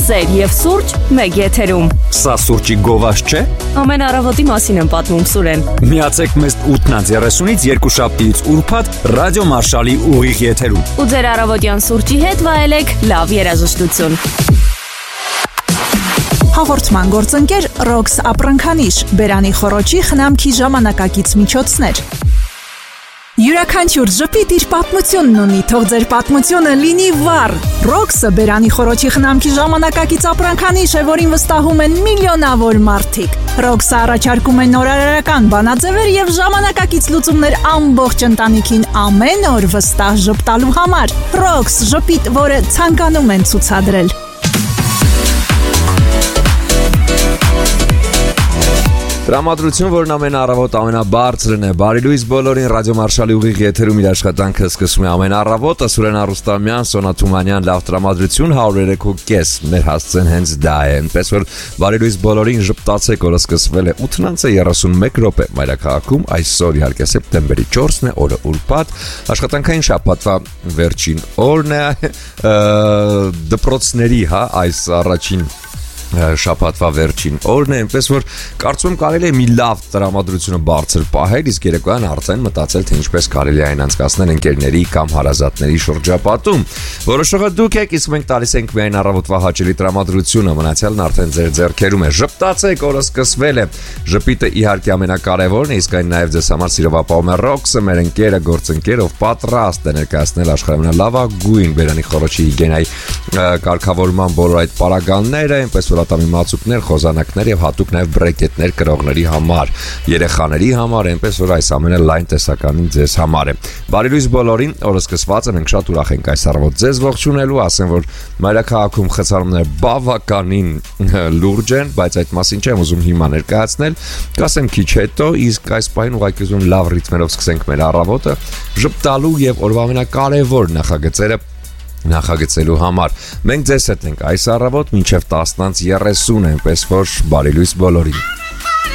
սեր եւ սուրճ մեկ եթերում։ Սա սուրճի գովազ չէ։ Ամեն առավոտի մասին եմ պատմում Սուրեն։ Միացեք մեզ 8:30-ից երկուշաբթիից ուրբաթ ռադիո Մարշալի ուղիղ եթերում։ Ու ձեր առավոտյան սուրճի հետ վայելեք լավ երաժշտություն։ Հաղորդման գործընկեր Ռոքս ապրանքանիշ, բերանի խոռոչի խնամքի ժամանակակից միջոցներ։ Յուրաքանչյուր ժպիտ իր պատմությունն ունի, թող ձեր պատմությունը լինի վառ։ Ռոքսը բերանի խոռոչի խնամքի ժամանակակից ապրանքանիշ է, որին վստահում են միլիոնավոր մարդիկ։ Ռոքսը առաջարկում է նորարարական բանաձևեր եւ ժամանակակից լուծումներ ամբողջ ընտանիքին ամեն օր վստահ ժպտալու համար։ Ռոքս ժպիտ, որը ցանկանում են ցուցադրել։ Տրամադրություն, որն ամեն առավոտ ամենաբարձրն է։ Բարի լույս բոլորին, ռադիո Մարշալի ուղիղ եթերում իր աշխատանքը սկսում է ամեն առավոտը։ Սուրեն Արուստամյան, Սոնա Թումանյան, լավ տրամադրություն, 103.5 մեր հասցեն հենց դա է։ Այնպես որ բարի լույս բոլորին, ժպտացեք, օրը սկսվել է 8:31 րոպե մայրաքաղաքում, այսօր իհարկե սեպտեմբերի 4-ն է, օրը ուրբաթ, աշխատանքային շաբաթվա վերջին օրն է, դպրոցների, այս առաջին շաբաթվա վերջին օրն է, այնպես որ կարծում եմ կարելի է մի լավ տրամադրությունը բարձր պահել, իսկ երեկոյան արդեն մտածել թե ինչպես կարելի է այն անցկացնել ընկերների կամ հարազատների շրջապատում։ Որոշողը դուք եք, իսկ մենք տալիս ենք միայն առավոտվա հաճելի տրամադրությունը, մնացյալն արդեն ձեր ձեռքերում է։ Ժպտացեք, օրը սկսվել է։ Ժպիտը իհարկե ամենակարևորն է, իսկ այն նաև ձեզ համար սիրով ապահովում է Ռոքսը, մեր ընկերը, գործընկեր, ով պատրաստ է ներկայացնել աշխարհի ամենալավագույն բերանի խոռոչի հիգիենայի կարգավորման բոլոր այդ պարագաները, այնպես ատամի մածուկներ, խոզանակներ եւ հատուկ նաեւ բրեկետներ կրողների համար, երեխաների համար, այնպես որ այս ամենը լայն տեսականին ձեզ համար է։ Բարի լույս բոլորին, օրը սկսված է, մենք շատ ուրախ ենք այս առավոտ ձեզ ողջունելու, ասեմ որ մայրաքաղաքում խցանումները բավականին լուրջ են, բայց այդ մասին չեմ ուզում հիմա ներկայացնել, կասեմ քիչ հետո, իսկ այս պահին ուղղակի ուզում լավ ռիթմերով սկսենք մեր առավոտը, ժպտալու եւ օրվա ամենակարևոր նախագծելու համար։ Մենք ձեզ հետ ենք այս առավոտ մինչև 10:30, այնպես որ բարի լույս բոլորին։